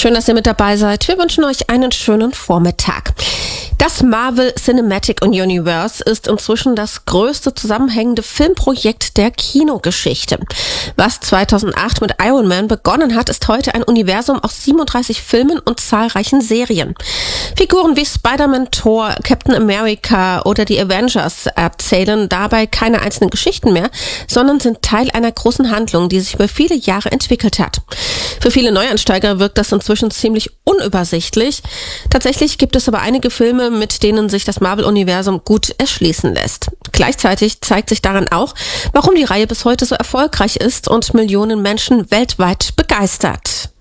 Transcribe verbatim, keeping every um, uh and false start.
Schön, dass ihr mit dabei seid. Wir wünschen euch einen schönen Vormittag. Das Marvel Cinematic Universe ist inzwischen das größte zusammenhängende Filmprojekt der Kinogeschichte. Was zweitausendacht mit Iron Man begonnen hat, ist heute ein Universum aus siebenunddreißig Filmen und zahlreichen Serien. Figuren wie Spider-Man, Thor, Captain America oder die Avengers erzählen dabei keine einzelnen Geschichten mehr, sondern sind Teil einer großen Handlung, die sich über viele Jahre entwickelt hat. Für viele Neueinsteiger wirkt das inzwischen ziemlich unübersichtlich. Tatsächlich gibt es aber einige Filme, mit denen sich das Marvel-Universum gut erschließen lässt. Gleichzeitig zeigt sich daran auch, warum die Reihe bis heute so erfolgreich ist und Millionen Menschen weltweit begeistert.